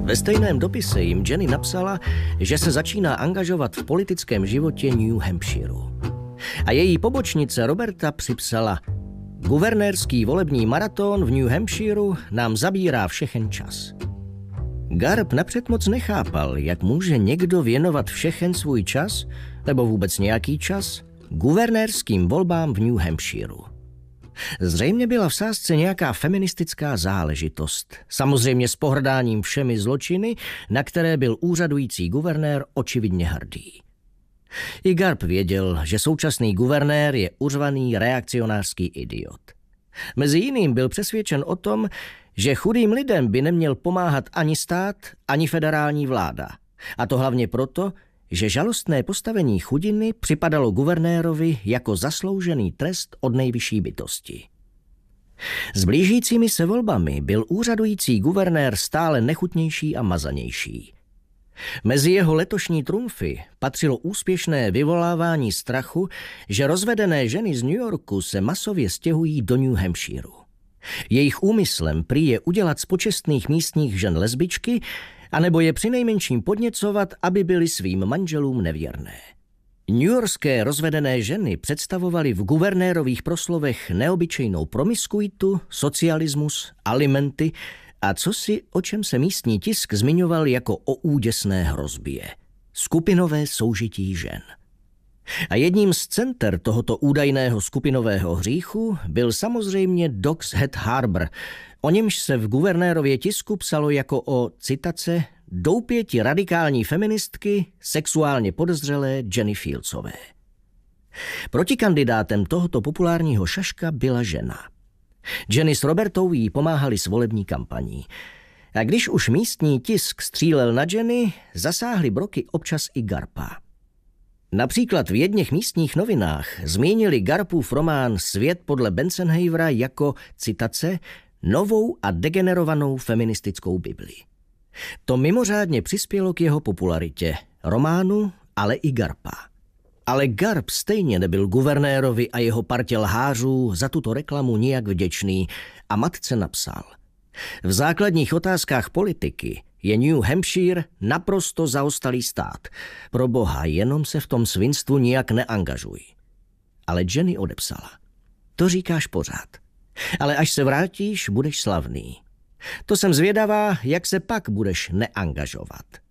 Ve stejném dopise jim Jenny napsala, že se začíná angažovat v politickém životě New Hampshireu. A její pobočnice Roberta připsala: guvernérský volební maraton v New Hampshireu nám zabírá všechen čas. Garb napřed moc nechápal, jak může někdo věnovat všechen svůj čas, nebo vůbec nějaký čas, guvernérským volbám v New Hampshireu. Zřejmě byla v sázce nějaká feministická záležitost, samozřejmě s pohrdáním všemi zločiny, na které byl úřadující guvernér očividně hrdý. I Garb věděl, že současný guvernér je uřvaný reakcionářský idiot. Mezi jiným byl přesvědčen o tom, že chudým lidem by neměl pomáhat ani stát, ani federální vláda. A to hlavně proto, že žalostné postavení chudiny připadalo guvernérovi jako zasloužený trest od nejvyšší bytosti. S blížícími se volbami byl úřadující guvernér stále nechutnější a mazanější. Mezi jeho letošní trumfy patřilo úspěšné vyvolávání strachu, že rozvedené ženy z New Yorku se masově stěhují do New Hampshireu. Jejich úmyslem prý je udělat z počestných místních žen lesbičky, anebo je přinejmenším podněcovat, aby byly svým manželům nevěrné. Newyorské rozvedené ženy představovaly v guvernérových proslovech neobyčejnou promiskuitu, socialismus, alimenty a cosi, o čem se místní tisk zmiňoval jako o úděsné hrozbě. Skupinové soužití žen. A jedním z center tohoto údajného skupinového hříchu byl samozřejmě Dock's Head Harbor, o němž se v guvernérově tisku psalo jako o, citace, doupěti radikální feministky, sexuálně podezřelé Jenny Fieldsové. Protikandidátem tohoto populárního šaška byla žena. Jenny s Robertou jí pomáhali s volební kampaní. A když už místní tisk střílel na Jenny, zasáhly broky občas i Garpa. Například v jedněch místních novinách zmínili Garpův román Svět podle Bensenhavera jako, citace, novou a degenerovanou feministickou bibli. To mimořádně přispělo k jeho popularitě, románu, ale i Garpa. Ale Garb stejně nebyl guvernérovi a jeho partě lhářů za tuto reklamu nijak vděčný a matce napsal: v základních otázkách politiky je New Hampshire naprosto zaostalý stát. Pro boha, jenom se v tom svinstvu nijak neangažuj. Ale Jenny odepsala: to říkáš pořád. Ale až se vrátíš, budeš slavný. To jsem zvědavá, jak se pak budeš neangažovat.